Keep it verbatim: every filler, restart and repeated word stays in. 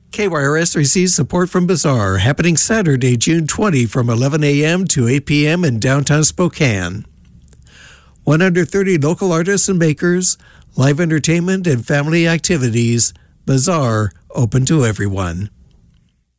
K Y R S receives support from Bazaar, happening Saturday, June twentieth from eleven a.m. to eight p.m. in downtown Spokane. one hundred thirty local artists and makers, live entertainment and family activities. Bazaar, open to everyone.